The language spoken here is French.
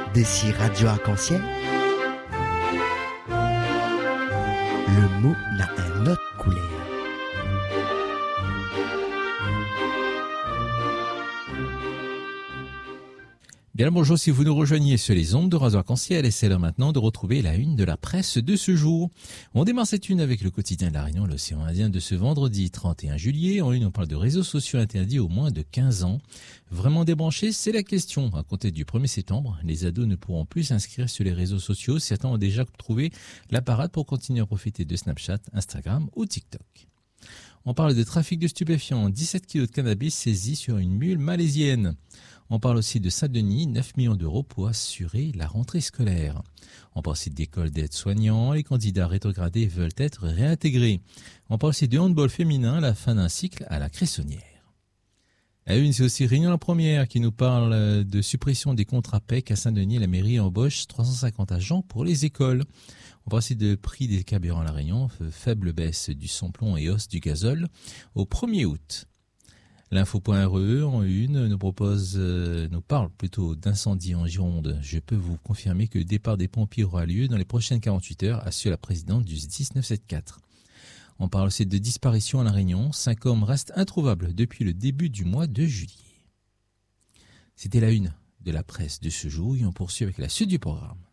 D'ici Radio Arc-en-Ciel, le mot n'a un autre couleur. Bien bonjour si vous nous rejoignez sur les ondes de Radio Arc-en-Ciel et c'est l'heure maintenant de retrouver la une de la presse de ce jour. On démarre cette une avec le quotidien de La Réunion, l'Océan Indien de ce vendredi 31 juillet. En une, on parle de réseaux sociaux interdits aux moins de 15 ans. Vraiment débranchés, c'est la question. À compter du 1er septembre, les ados ne pourront plus s'inscrire sur les réseaux sociaux. Certains ont déjà trouvé la parade pour continuer à profiter de Snapchat, Instagram ou TikTok. On parle de trafic de stupéfiants, 17 kilos de cannabis saisis sur une mule malaisienne. On parle aussi de Saint-Denis, 9 millions d'euros pour assurer la rentrée scolaire. On parle aussi d'écoles d'aides-soignants, les candidats rétrogradés veulent être réintégrés. On parle aussi de handball féminin, la fin d'un cycle à la Cressonnière. La une, c'est aussi Réunion la Première qui nous parle de suppression des contrats PEC à Saint-Denis. La mairie embauche 350 agents pour les écoles. On parle aussi de prix des carburants à La Réunion, faible baisse du samplon et hausse du gazole au 1er août. L'info.re en une nous parle plutôt d'incendie en Gironde. Je peux vous confirmer que le départ des pompiers aura lieu dans les prochaines 48 heures, assure la présidente du SDIS 974. On parle aussi de disparition à La Réunion. 5 hommes restent introuvables depuis le début du mois de juillet. C'était la une de la presse de ce jour et on poursuit avec la suite du programme.